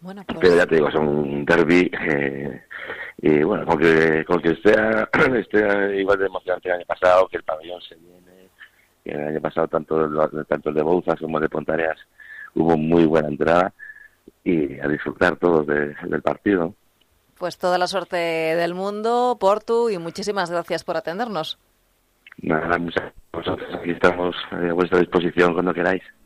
Bueno, Pero pues ya te digo, son un derbi y bueno, con que esté igual de emocionante que el año pasado, que el pabellón se llene, que el año pasado tanto el de Bouzas como de Pontareas hubo muy buena entrada y a disfrutar todos del partido. Pues toda la suerte del mundo, Portu, y muchísimas gracias por atendernos. Nada, muchas gracias. Aquí estamos a vuestra disposición cuando queráis.